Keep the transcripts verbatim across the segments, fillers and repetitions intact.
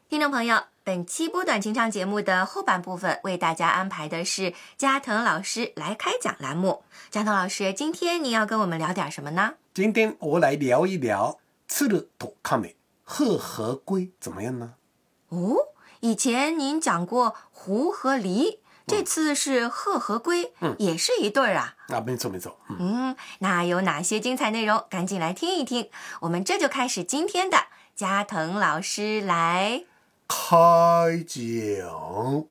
听众朋友，本期波短情长节目的后半部分为大家安排的是加藤老师来开讲栏目。加藤老师，今天你要跟我们聊点什么呢？ 今天我来聊一聊鶴と亀鹤和龟怎么样呢？ 哦，以前您讲过狐和狸，这次是鹤和龟，嗯，也是一对儿啊。 啊，没错没错。 嗯, 嗯，那有哪些精彩内容？赶紧来听一听。我们这就开始今天的加藤老师来开讲。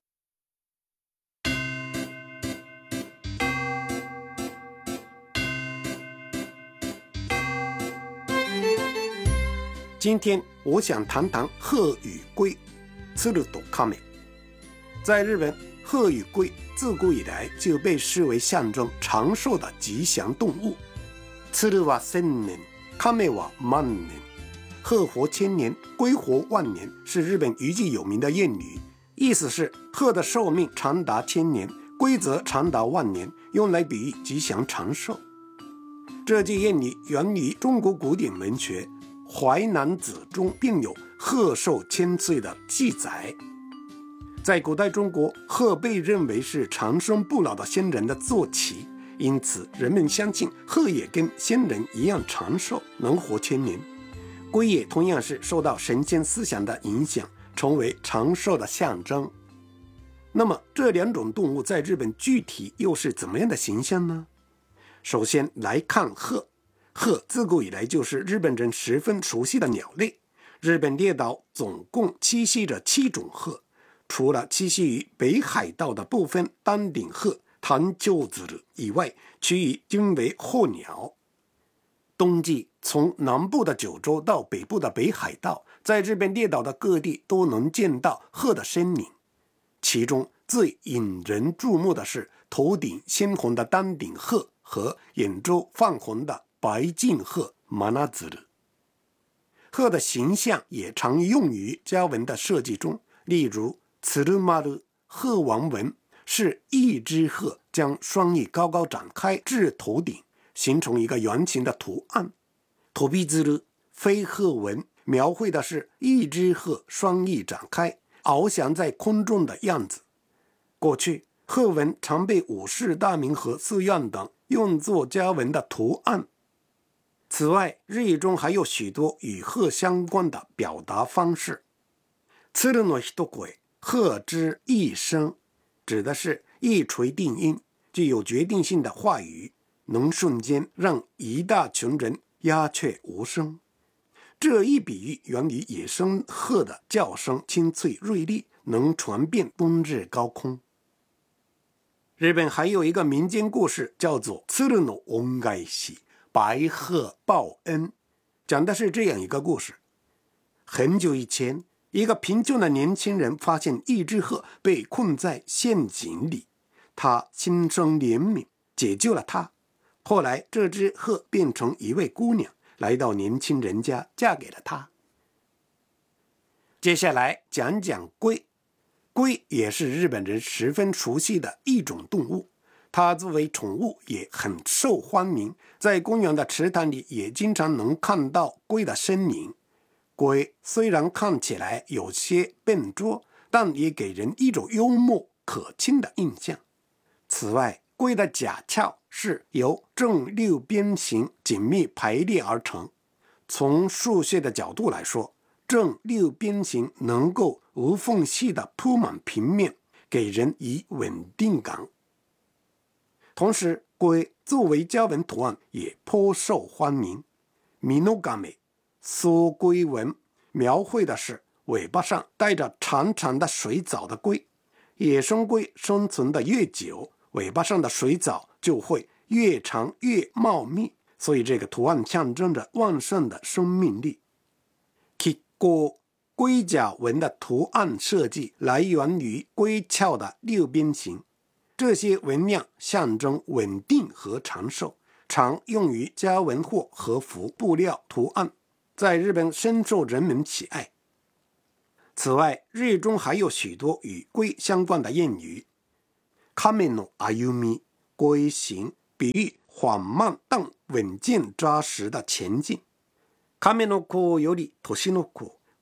今天我想谈谈鹤与龟，鶴と亀。在日本，鹤与龟自古以来就被视为象征长寿的吉祥动物。鶴は千年，亀は万年。鹤活千年，龟活万年是日本一句有名的谚语，意思是鹤的寿命长达千年，龟则长达万年，用来比喻吉祥长寿。这句谚语源于中国古典文学《淮南子》中，并有鹤寿千岁的记载。在古代中国，鹤被认为是长生不老的仙人的坐骑，因此人们相信鹤也跟仙人一样长寿，能活千年。龟也同样是受到神仙思想的影响，成为长寿的象征。那么这两种动物在日本具体又是怎么样的形象呢？首先来看鹤。鹤自古以来就是日本人十分熟悉的鸟类。日本列岛总共栖息着七种鹤，除了栖息于北海道的部分丹顶鹤、短丘鶴以外，其余均为候鸟。冬季从南部的九州到北部的北海道，在日本列岛的各地都能见到鹤的身影。其中最引人注目的是头顶鲜红的丹顶鹤和眼周泛红的白颈鹤マナズル。鹤的形象也常用于家纹的设计中，例如鶴丸鹤王纹是一只鹤将双翼高高展开至头顶，形成一个圆形的图案。飛び鶴飞鹤纹描绘的是一只鹤双翼展开翱翔在空中的样子。过去鹤纹常被武士大名和寺院等用作家纹的图案。此外，日语中还有许多与鹤相关的表達方式。鶴の一声，鹤之一声，指的是一锤定音，具有决定性的话语，能瞬间让一大群人鸦雀无声。这一比喻源于野生鹤的叫声清脆锐利，能传遍冬日高空。日本还有一个民间故事叫做鶴の恩返し，白鹤报恩，讲的是这样一个故事。很久以前，一个贫穷的年轻人发现一只鹤被困在陷阱里，他心生怜悯，解救了它。后来这只鹤变成一位姑娘，来到年轻人家，嫁给了他。接下来讲讲龟。龟也是日本人十分熟悉的一种动物，它作为宠物也很受欢迎，在公园的池塘里也经常能看到龟的身影。龟虽然看起来有些笨拙，但也给人一种幽默可亲的印象。此外，龟的甲壳是由正六边形紧密排列而成。从数学的角度来说，正六边形能够无缝隙地铺满平面，给人以稳定感。同时，龟作为家纹图案也颇受欢迎。ミノガメ缩龟纹描绘的是尾巴上带着长长的水藻的龟。野生龟生存的越久，尾巴上的水藻就会越长越茂密，所以这个图案象征着旺盛的生命力。吉龟龟甲纹的图案设计来源于龟壳的六边形，这些纹样象征稳定和长寿，常用于家纹或和服布料图案，在日本深受人们喜爱。此外，日语中还有许多与龟相关的谚语。亀の歩み，龟行，比喻缓慢但稳健扎实的前进。亀の甲より年の甲，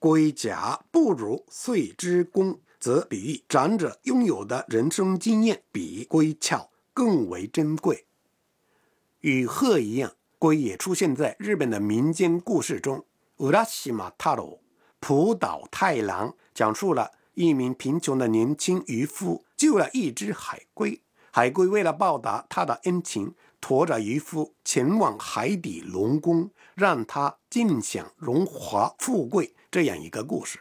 龟甲不如岁之功，则比喻长者拥有的人生经验比龟壳更为珍贵。与鹤一样，龟也出现在日本的民间故事中。浦島太郎，浦岛太郎讲述了一名贫穷的年轻渔夫救了一只海龟，海龟为了报答他的恩情，驮着渔夫前往海底龙宫，让他尽享荣华富贵，这样一个故事。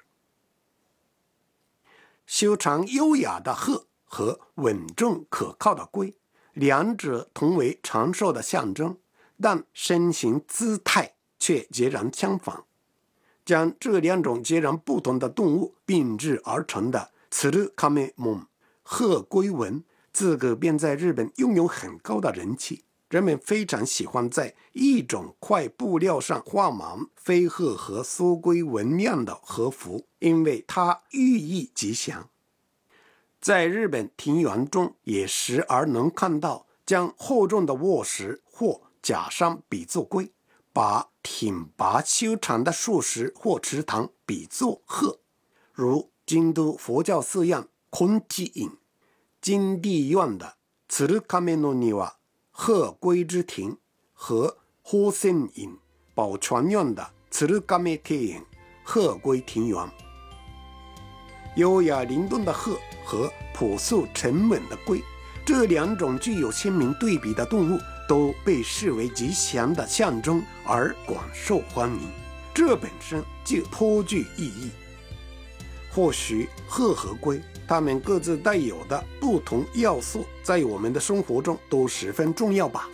修长优雅的鹤和稳重可靠的龟，两者同为长寿的象征，但身形姿态却截然相反。将这两种截然不同的动物并置而成的鶴亀門鹤龟纹，自古便在日本拥有很高的人气。人们非常喜欢在一种块布料上画满飞鹤和苏龟纹样的和服，因为它寓意吉祥。在日本庭园中也时而能看到将厚重的卧石或假山比作龟，把挺拔修长的树石或池塘比作鹤，如京都佛教寺院金地院金地院的鶴亀の庭鹤龟之庭和宝泉院宝泉院的鶴亀庭園鹤龟庭園。优雅灵动的鹤和朴素沉稳的龟，这两种具有鲜明对比的动物都被视为吉祥的象征而广受欢迎，这本身就颇具意义。或许鹤和龟，它们各自带有的不同要素，在我们的生活中都十分重要吧。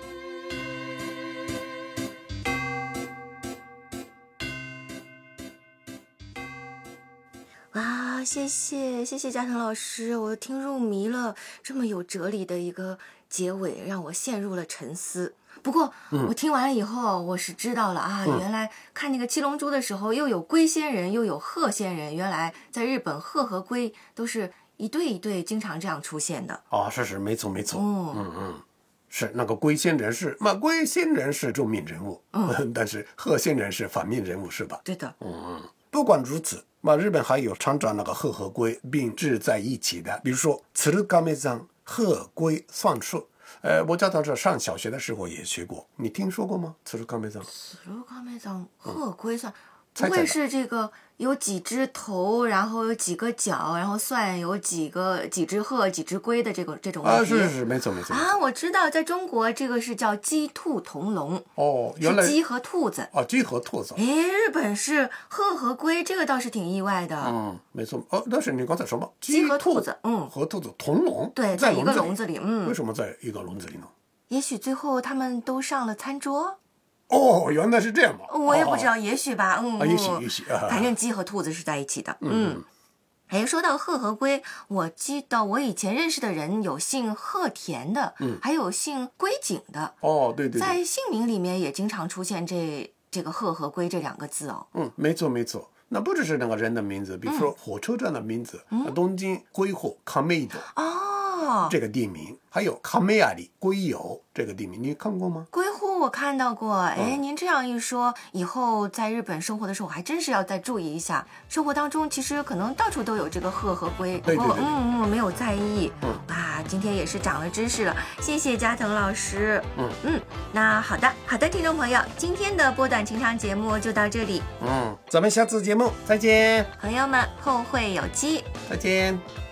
哇，谢谢谢谢嘉诚老师，我听入迷了，这么有哲理的一个结尾，让我陷入了沉思。不过、嗯、我听完了以后，我是知道了啊、嗯，原来看那个七龙珠的时候，又有龟仙人，又有鹤仙人，原来在日本鹤和龟都是一对一对，经常这样出现的。 哦，是是，没错没错。嗯嗯嗯，是那个龟仙人是，那龟仙人是正面人物，嗯，但是鹤仙人是反面人物，是吧？ 对的。 嗯嗯，不管如此。那日本还有常常那个鹤和龟并置在一起的，比如说鶴亀山鹤龟算术。呃，我家到这上小学的时候也学过，你听说过吗？鶴亀山。 鶴亀山鹤龟算，不会是这个有几只头，然后有几个脚，然后算有几个几只鹤、几只龟的这个这种问题？ 啊，是是是，没错没错。 啊，我知道，在中国这个是叫鸡兔同笼。 哦，原来是鸡和兔子。 哦，鸡和兔子。 哎，日本是鹤和龟，这个倒是挺意外的。 嗯，没错。哦，但是你刚才说嘛， 鸡和兔子，嗯， 和兔子同笼。 对，在一个笼子里。嗯， 为什么在一个笼子里呢？ 也许最后他们都上了餐桌。 哦，原来是这样嘛！ 我也不知道，哦、也许吧，嗯， 啊、也许也许、啊， 反正鸡和兔子是在一起的，嗯。哎，说到鹤和龟，我记得我以前认识的人有姓鹤田的，嗯，还有姓龟井的。 哦，对 对, 对， 在姓名里面也经常出现这这个鹤和龟这两个字哦。 嗯，没错没错。那不只是那个人的名字，比如说火车站的名字，嗯、东京龟户亀戸哦，这个地名，还有亀有龟有这个地名，你看过吗？ 龟户我看到过，哎、嗯，您这样一说，以后在日本生活的时候，还真是要再注意一下。生活当中其实可能到处都有这个鹤和龟， 对对对， 嗯嗯，没有在意。嗯，啊，今天也是长了知识了，谢谢加藤老师。嗯嗯，那好的好的，听众朋友，今天的波短情长节目就到这里。 嗯，咱们下次节目再见， 朋友们，后会有期， 再见。